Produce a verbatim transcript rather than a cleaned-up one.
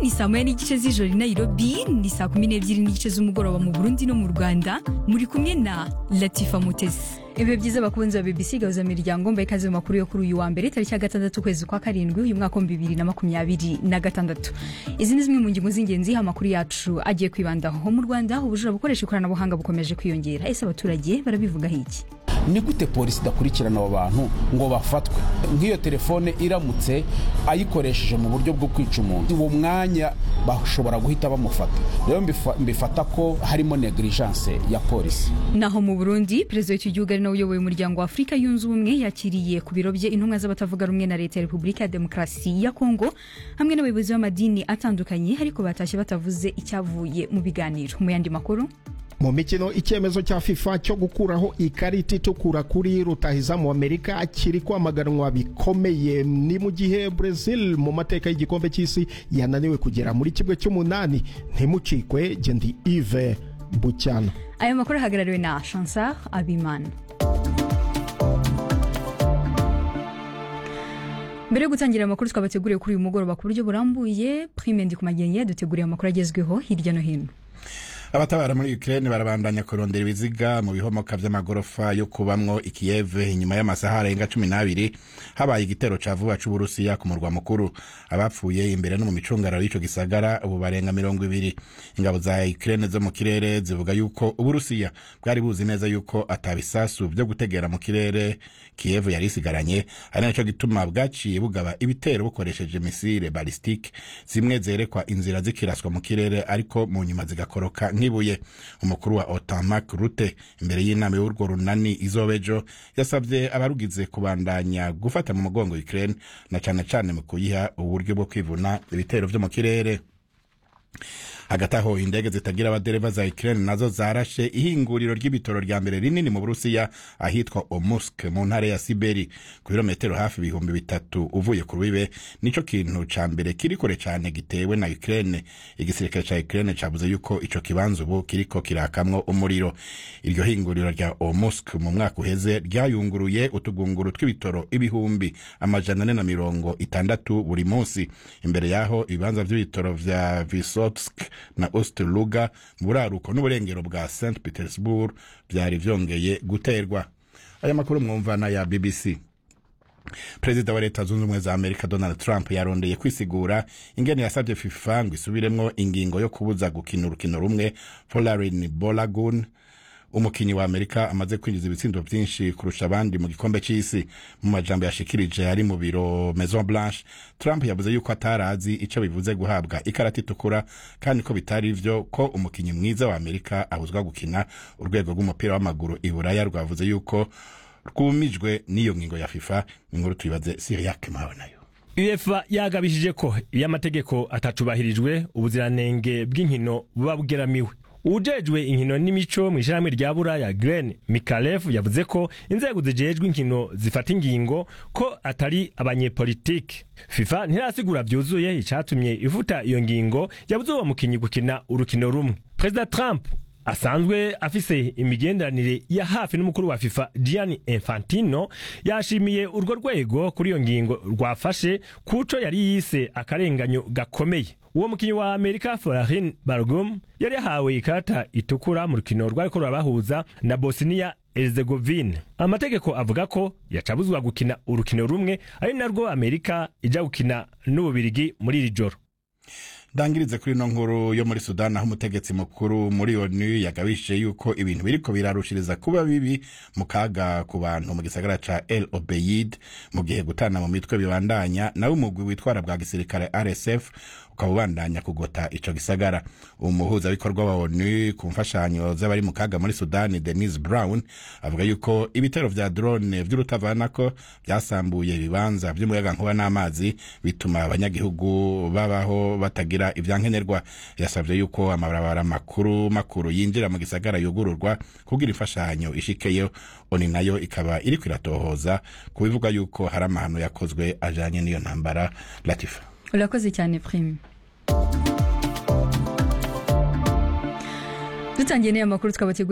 ni saa moya n'igice z'ijoro i Nairobi, ni saa kumi n'ebyiri n'igice z'umugoroba mu Burundi no mu Rwanda. Muri kumwe na Latifa Mutesi. Ibihe byiza bakunzi ba B B C gahuza miryango mbaye kaze mu makuru yo kuri uyu wa mbere tariki ya gatandatu kwezi kwa karindwi uyu mwaka wa bibiri na makumyabiri na gatandatu. Izi ni zimwe mu ngingo z'ingenzi amakuru yacu agiye kwibandaho. Mu Rwanda ubujura bukoresha ikoranabuhanga bukomeje kwiyongera. Ese abaturage barabivuga iki? Ni gute polisi dakurikirana abo bantu ngo bafatwe? Nk'iyo telefone iramutse ayikoresheje mu buryo bwo kwica umuntu, uwo mwanya bashobora guhita bamufata. Rero mbifata ko harimo negligence ya polisi. Naho mu Burundi president w'igihugu ari nawe uyoboye umuryango wa Afrika yunze ubumwe yakiriye ku biro bye intumwa z'abatavuga rumwe na leta ya Repubulika ya Demokarasi ya Kongo hamwe n'abayobozi b'amadini atandukanye, ariko batashye batavuze icyavuye mu biganiro. Mu yandi makuru, mu mikino icyemezo cya FIFA cyo gukuraho ikarita itukura kuri rutahizamu wa Amerika kiri kwamaganwa bikomeye. Ni mu gihe Brazil mu mateka y'igikombe cy'isi yananiwe kugera muri kimwe cy'umunani. Ntimucikwe, Gendi Yves Bucyana. Aya makuru hagarariwe na Chancellor Abimana. Mbere yo gutangira amakuru twabateguriye kuri uyu mugoroba ku buryo burambuye, Prime Ndikumagenge duteguriye amakuru agezweho hirya no hino. Abatabara muri Ukraine barabandanya kurondera ibiziga mu bihomoka vy'amagorofa yo kubamwo i Kiev inyuma y'amasaha arenga cumi n'abiri habaye igitero ca vuba c'Uburusiya ku murwa mukuru. Abapfuye imbere no mu micungararo y'ico gisagara ubu barenga mirongo ibiri. Ingabo za Ukraine zo mu kirere zivuga yuko Uburusiya bwari buzi neza yuko atabisasu byo gutegera mu kirere Kiev yari isigaranye, ari naco gituma bwaciye bugaba ibitero bukoresheje misile ballistique zimwe zerekwa inzira zikiraswa mu kirere ariko mu nyuma zigakoroka nkibuye. Umukuru wa OTAN Mark Rutte imbere y'inama y'urwo runani izobejo yasabye abarugize kubandanya gufata mu mugongo Ukraine na cyane cyane mu kuyiha uburyo bwo kwivuna ibitero vyo mu kirere. Hagati aho indege zitagira abadereva za Ukraine nazo zarashe ihinguriro ry'ibitoro rya mbere rinini mu Burusiya ahitwa Omursk mu ntara ya Siberi ku birometero hafi ibihumbi bitatu uvuye ku rubibe. Nico kintu ca mbere kiri kure cyane gitewe na Ukraine. Igisirikare ca Ukraine cavuze yuko ico kibanzo ubu kiriko kirakamwo umuriro. Iryo hinguriro rya Omursk mu mwaka uheze ryayunguruye utugunguru tw'ibitoro ibihumbi amajana ane na mirongo itandatu buri munsi. Imbere yaho ibibanza vy'ibitoro vya Vysotsk na Ost-Luga mu buraruko n'uburengero bwa Saint Petersburg byari vyongeye guterwa. Aya makuru mwumvana ya B B C. Perezida wa Leta Zunze Ubumwe za Amerika Donald Trump yarondeye kwisigura ingene yasabye FIFA ngo isubiremwo ingingo yo kubuza gukina urukino rumwe Polarin Bolagun, umukinyi wa Amerika amaze kwinjiza ibitsindo byinshi kurusha abandi mu gikombe cy'isi. Mu majambo yashikirije ari mu biro Maison Blanche, Trump yavuze yuko atarazi ico bivuze guhabwa ikarata itukura kandi ko bitari ivyo ko umukinyi mwiza wa Amerika ahuzwa gukina. Urwego rw'umupira w'amaguru i Buraya rwavuze yuko rwumijwe n'iyo ngingo ya FIFA. Inkuru tuyibaze Syriac Mahonayo. UEFA yagabishije ko iyo amategeko atacubahirijwe ubuziranenge bw'inkino buba bugeramiwe. Ujejwe inkino n'imico mu ishyirahamwe rya Buraya Glen Mikalev yavuze ko inzego zijejwe inkino zifata ingingo ko atari abanyepolitike. FIFA ntirasigura byuzuye icatumye ivuta iyo ngingo yabuze uwo mukinyi gukina urukino rumwe. President Trump asanzwe afise imigenderanire ya hafi n'umukuru wa FIFA Gianni Infantino yashimiye urwo rwego kuri iyo ngingo rwafashe kuco yari yise akarenganyo gakomeye. Uwo mukinyi wa Amerika Florin Bargum yari hawe ikarata itukura mu rukino rwariko rurabahuza na Bosnia Herzegovina. Amategeko avuga ko yacabuzwa gukina urukino rumwe ari narwo Amerika ija gukina n'Ububirigi muri iri joro. Dangirize kuri no nkuru yo muri Sudan aho umutegetsi mukuru muri O N U yagabishije yuko ibintu biriko birarushiriza kuba bibi mu kaga ku bantu mu gisagara ca El Obeid mu gihe gutana mu mitwe bibandanya nawe umugwi witwara bwa gisirikare R S F ukabandanya kugota ico gisagara. Umuhuza bikorwa wa O N U ku mfashanyo z'abari mu kaga muri Sudan Denise Brown avuga yuko ibitero vya drone vy'urutavanako byasambuye ibibanza by'umuyaga nkuba n'amazi bituma abanyagihugu babaho batagira ivyankenerwa. Yasavye yuko amabarabara makuru makuru yinjira mu gisagara yugururwa kugira imfashanyo ishikeyo. O N U nayo ikaba iri kwiratohoza kubivuga yuko hari amahano yakozwe ajanye n'iyo ntambara. Latifa. Urakoze cyane Prime. Dutangiye n'amakuru twabateguriye